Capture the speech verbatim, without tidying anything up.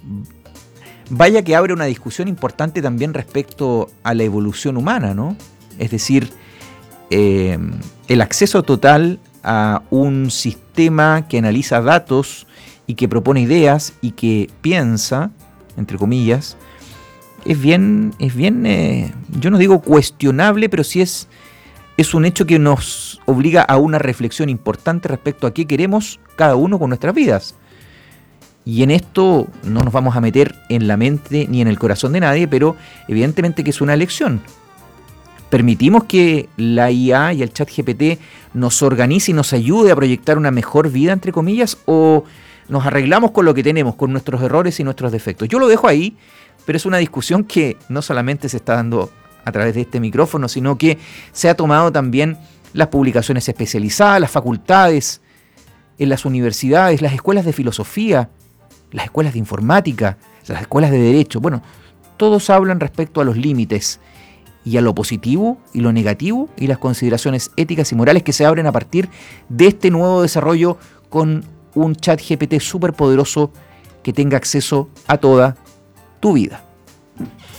vaya que abre una discusión importante también respecto a la evolución humana, ¿no? Es decir, eh, el acceso total a un sistema que analiza datos y que propone ideas y que piensa, entre comillas, es bien, es bien, eh, yo no digo cuestionable, pero sí es, es un hecho que nos obliga a una reflexión importante respecto a qué queremos cada uno con nuestras vidas. Y en esto no nos vamos a meter en la mente ni en el corazón de nadie, pero evidentemente que es una elección. ¿Permitimos que la I A y el chat G P T nos organice y nos ayude a proyectar una mejor vida, entre comillas, o nos arreglamos con lo que tenemos, con nuestros errores y nuestros defectos? Yo lo dejo ahí, pero es una discusión que no solamente se está dando a través de este micrófono, sino que se ha tomado también las publicaciones especializadas, las facultades, en las universidades, las escuelas de filosofía, las escuelas de informática, las escuelas de derecho. Bueno, todos hablan respecto a los límites y a lo positivo y lo negativo y las consideraciones éticas y morales que se abren a partir de este nuevo desarrollo con un chat G P T súper poderoso que tenga acceso a toda tu vida.